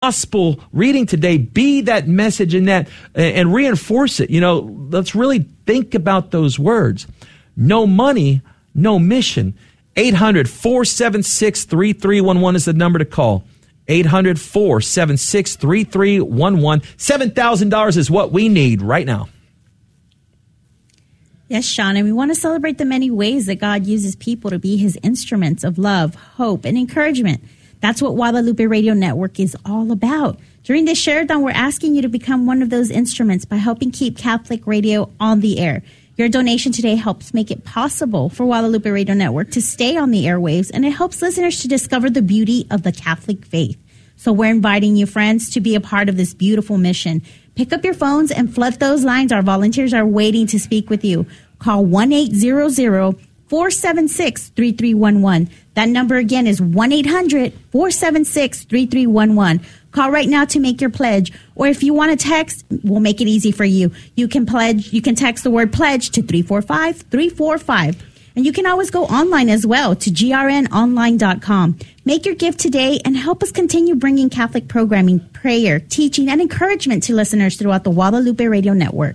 gospel reading today be that message and reinforce it. Let's really think about those words. No money, no mission. 800-476-3311 is the number to call. 800-476-3311. $7,000 is what we need right now. Yes, Sean, and we want to celebrate the many ways that God uses people to be his instruments of love, hope, and encouragement. That's what Guadalupe Radio Network is all about. During this Share-a-thon, we're asking you to become one of those instruments by helping keep Catholic radio on the air. Your donation today helps make it possible for Guadalupe Radio Network to stay on the airwaves, and it helps listeners to discover the beauty of the Catholic faith. So we're inviting you, friends, to be a part of this beautiful mission. Pick up your phones and flood those lines. Our volunteers are waiting to speak with you. Call 1-800-476-3311. That number again is 1-800-476-3311. Call right now to make your pledge. Or if you want to text, we'll make it easy for you. You can text the word pledge to 345-345. And you can always go online as well to grnonline.com. Make your gift today and help us continue bringing Catholic programming, prayer, teaching, and encouragement to listeners throughout the Guadalupe Radio Network.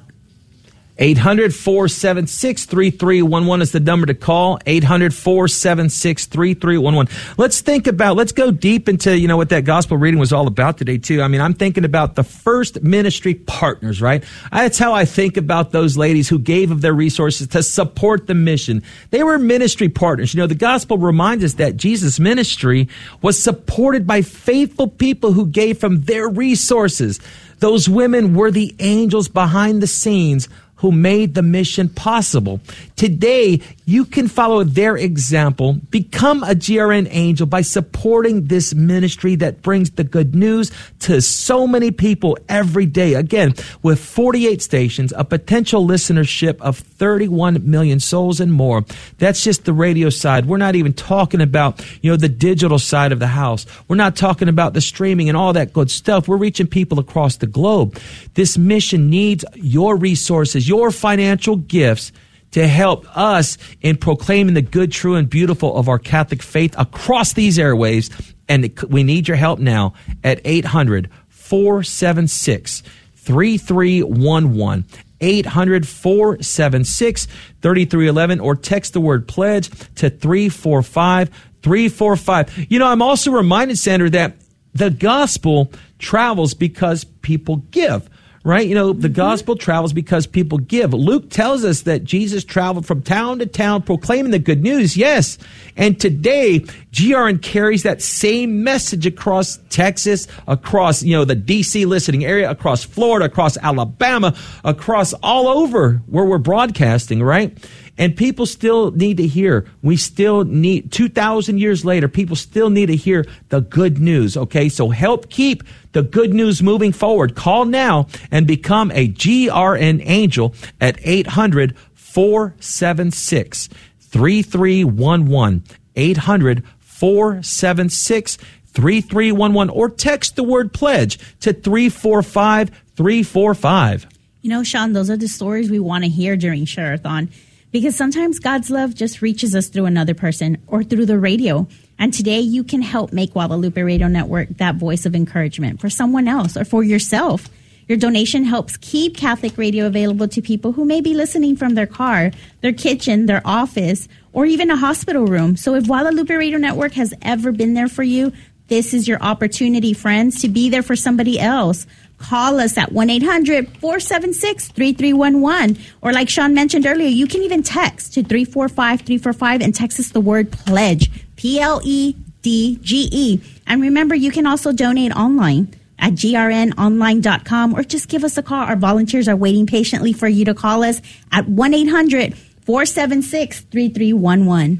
800-476-3311 is the number to call. 800-476-3311. Let's go deep into, what that gospel reading was all about today, too. I mean, I'm thinking about the first ministry partners, right? That's how I think about those ladies who gave of their resources to support the mission. They were ministry partners. The gospel reminds us that Jesus' ministry was supported by faithful people who gave from their resources. Those women were the angels behind the scenes who made the mission possible. Today, you can follow their example, become a GRN angel by supporting this ministry that brings the good news to so many people every day. Again, with 48 stations, a potential listenership of 31 million souls and more. That's just the radio side. We're not even talking about, the digital side of the house. We're not talking about the streaming and all that good stuff. We're reaching people across the globe. This mission needs your resources, your financial gifts to help us in proclaiming the good, true, and beautiful of our Catholic faith across these airwaves. And we need your help now at 800-476-3311. 800-476-3311, or text the word pledge to 345-345. I'm also reminded, Sandra, that the gospel travels because people give. Right? The gospel travels because people give. Luke tells us that Jesus traveled from town to town proclaiming the good news. Yes. And today, GRN carries that same message across Texas, across, the D.C. listening area, across Florida, across Alabama, across all over where we're broadcasting, right? And people still need to hear. We still need, 2,000 years later, people still need to hear the good news, okay? So help keep the good news moving forward. Call now and become a GRN angel at 800-476-3311. 800-476-3311. Or text the word pledge to 345-345. Sean, those are the stories we want to hear during Share-a-thon. Because sometimes God's love just reaches us through another person or through the radio. And today you can help make Guadalupe Radio Network that voice of encouragement for someone else or for yourself. Your donation helps keep Catholic radio available to people who may be listening from their car, their kitchen, their office, or even a hospital room. So if Guadalupe Radio Network has ever been there for you, this is your opportunity, friends, to be there for somebody else. Call us at 1-800-476-3311. Or like Sean mentioned earlier, you can even text to 345-345 and text us the word pledge, PLEDGE. And remember, you can also donate online at grnonline.com or just give us a call. Our volunteers are waiting patiently for you to call us at 1-800-476-3311.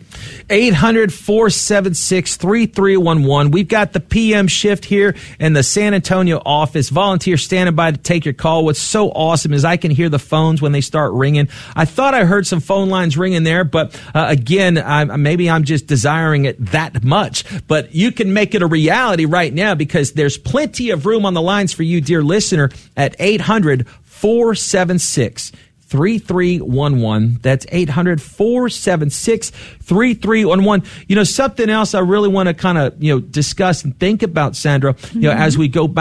800-476-3311. We've got the PM shift here in the San Antonio office. Volunteers standing by to take your call. What's so awesome is I can hear the phones when they start ringing. I thought I heard some phone lines ringing there, but again, maybe I'm just desiring it that much. But you can make it a reality right now because there's plenty of room on the lines for you, dear listener, at 800-476-3311. 3311. That's 800-476-3311. Something else I really want to kind of, discuss and think about, Sandra, as we go back